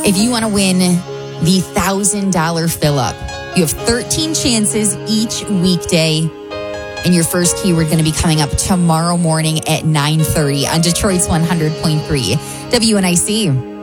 If you want to win the $1,000 fill up, you have 13 chances each weekday. And your first keyword going to be coming up tomorrow morning at 9:30 on Detroit's 100.3 WNIC.